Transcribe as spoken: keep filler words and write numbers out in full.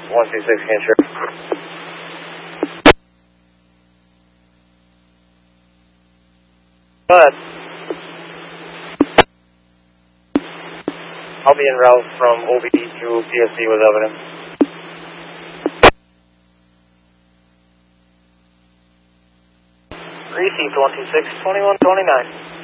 one two six, can sure. Go ahead. I'll be en route from O B D to P S C with evidence. Received one two six, twenty-one twenty-nine.